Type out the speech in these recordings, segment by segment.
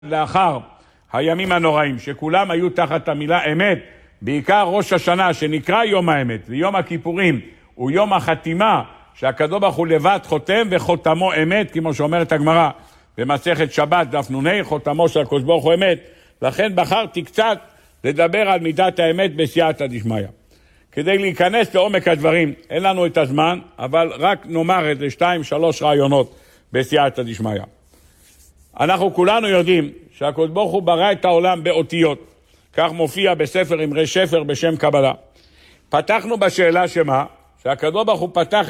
לאחר הימים הנוראים, שכולם היו תחת המילה אמת, בעיקר ראש השנה שנקרא יום האמת, ויום הכיפורים הוא יום החתימה, שהקדוש ברוך הוא לבד חותם וחותמו אמת, כמו שאומרת הגמרא במסכת שבת דף נ"ה, חותמו של הקדוש ברוך הוא אמת. לכן בחרתי קצת לדבר על מידת האמת בסייעתא דשמיא. כדי להיכנס לעומק הדברים, אין לנו את הזמן, אבל רק נאמר איזה 2-3 רעיונות בסייעתא דשמיא. אנחנו כולנו יודעים שהקדוש ברוך הוא ברא את העולם באותיות, כך מופיע בספר אמרי שפר בשם קבלה. פתחנו בשאלה שמה? שהקדוש ברוך הוא פתח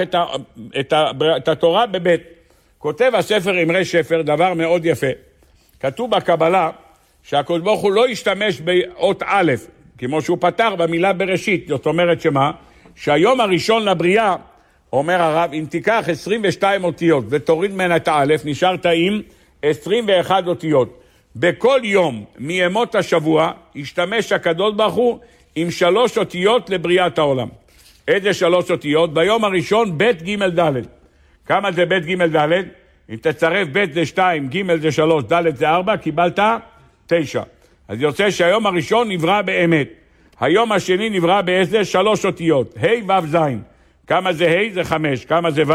את התורה בבית. כותב הספר אמרי שפר דבר מאוד יפה. כתוב בקבלה שהקדוש ברוך הוא לא ישתמש באות א', כמו שהוא פתח במילה בראשית. זאת אומרת שמה? שהיום הראשון לבריאה, אומר הרב, אם תיקח 22 אותיות ותוריד ממנה את האלף, נשארת עם 21 אותיות. בכל יום מימות השבוע ישתמש הקדוש ברוך הוא עם 3 אותיות לבריאת העולם. איזה 3 אותיות? ביום הראשון ב' ג' ד'. כמה זה ב' ג' ד'? אם תצרף ב' זה 2, ג' זה 3, ד' זה 4, קיבלת 9. אז יוצא שהיום הראשון נברא באמת. היום השני נברא באיזה 3 אותיות, ה' ו' ז'. כמה זה ה'? זה 5. כמה זה ו'?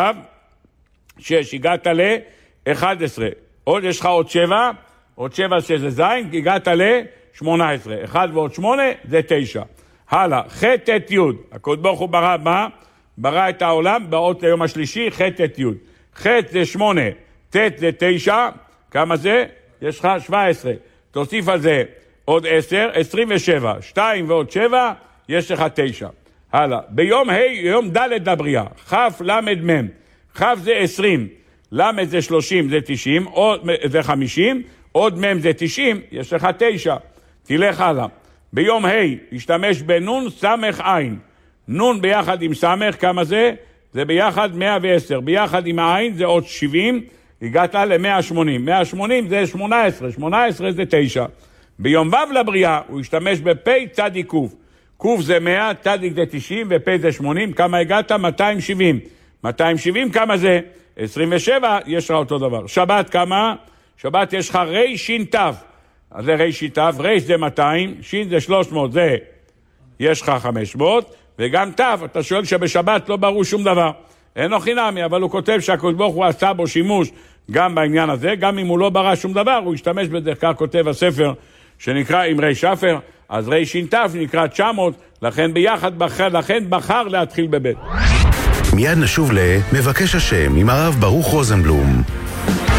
6. הגעת ל-11. עוד יש לך עוד 7, עוד 7 שזה ז', הגעת ל-18. 1 ועוד 8 זה 9. הלאה, ח' ט' י'. הקדוש ברוך הוא ברא מה? ברא את העולם באות ליום השלישי, ח' ט' י'. ח' זה 8, ט' זה 9. כמה זה? יש לך 17. תוסיף על זה עוד 10, 27. 2 ועוד 7, יש לך 9. הלאה, ביום ה' יום ד' לבריאה, כ' ל' מ'. כ' זה 20, ל' זה 30, זה 90, זה 50, עוד מ' זה 90, יש לך 9. תלך הלאה. ביום ה' ישתמש בנון סמך עין. נון ביחד עם סמך, כמה זה? זה ביחד 110. ביחד עם העין זה עוד 70, הגעת ל-180. 180 זה 18, 18 זה 9. ביום ו' לבריאה הוא ישתמש בפ' צדיק ק'. ק' זה 100, צדיק זה 90 ופ' זה 80. כמה הגעת? 270. 270 כמה זה? 27, יש לך אותו דבר. שבת כמה? שבת יש לך רי שין תו. אז זה רי שין תו, רי זה 200, שין זה 300, זה יש לך 500, וגם תו, אתה שואל שבשבת לא ברור שום דבר. אין לו חינמי, אבל הוא כותב שהקדוש ברוך הוא עשה בו שימוש גם בעניין הזה, גם אם הוא לא ברא שום דבר, הוא ישתמש בזה, כך כותב הספר שנקרא אמרי שפר, אז רי שין תו נקרא 900, לכן ביחד בחר להתחיל בבית. מיד נשוב למבקש השם עם הרב ברוך רוזנבלום.